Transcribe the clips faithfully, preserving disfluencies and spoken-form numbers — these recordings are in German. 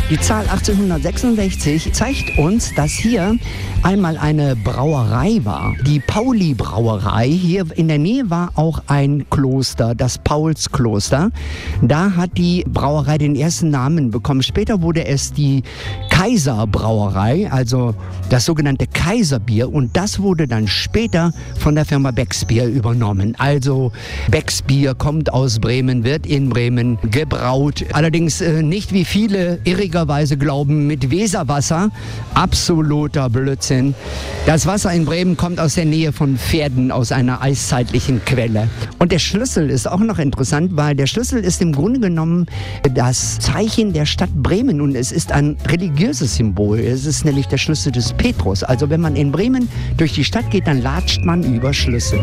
Die Zahl achtzehnhundertsechsundsechzig zeigt uns, dass hier einmal eine Brauerei war. Die Pauli-Brauerei. Hier in der Nähe war auch ein Kloster, das Paulskloster. Da hat die Brauerei den ersten Namen bekommen. Später wurde es die Kaiserbrauerei, also das sogenannte Kaiserbier. Und das wurde dann später von der Firma Becks Bier übernommen. Also Becks Bier kommt aus Bremen, wird in Bremen gebraut. Allerdings äh, nicht wie viele irrigerweise glauben mit Weserwasser. Absoluter Blödsinn. Das Wasser in Bremen kommt aus der Nähe von Pferden, aus einer eiszeitlichen Quelle. Und der Schlüssel ist auch noch interessant, weil der Schlüssel ist im Grunde genommen das Zeichen der Stadt Bremen und es ist ein religiöses Symbol. Es ist nämlich der Schlüssel des Petrus. Also wenn man in Bremen durch die Stadt geht, dann latscht man über Schlüssel.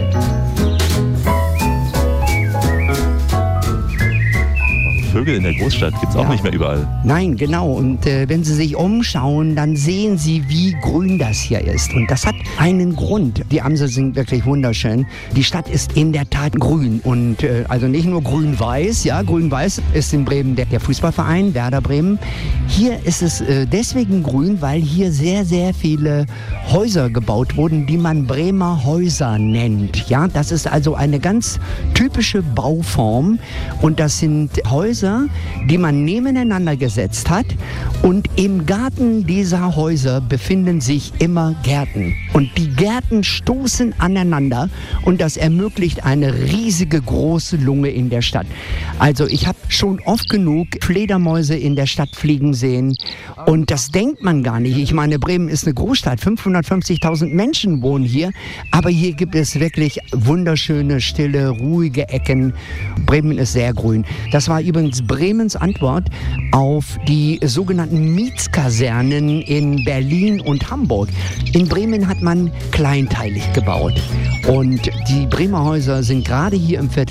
Vögel in der Großstadt gibt es auch Ja. nicht mehr überall. Nein, genau. Und äh, wenn Sie sich umschauen, dann sehen Sie, wie grün das hier ist. Und das hat einen Grund. Die Amsel sind wirklich wunderschön. Die Stadt ist in der Tat grün. Und äh, also nicht nur grün-weiß. Ja, grün-weiß ist in Bremen der, der Fußballverein, Werder Bremen. Hier ist es äh, deswegen grün, weil hier sehr, sehr viele Häuser gebaut wurden, die man Bremer Häuser nennt. Ja, das ist also eine ganz typische Bauform. Und das sind Häuser, die man nebeneinander gesetzt hat und im Garten dieser Häuser befinden sich immer Gärten. Und die Gärten stoßen aneinander und das ermöglicht eine riesige große Lunge in der Stadt. Also ich habe schon oft genug Fledermäuse in der Stadt fliegen sehen und das denkt man gar nicht. Ich meine, Bremen ist eine Großstadt, fünfhundertfünfzigtausend Menschen wohnen hier, aber hier gibt es wirklich wunderschöne, stille, ruhige Ecken. Bremen ist sehr grün. Das war übrigens Bremens Antwort auf die sogenannten Mietskasernen in Berlin und Hamburg. In Bremen hat man kleinteilig gebaut. Und die Bremer Häuser sind gerade hier im Viertel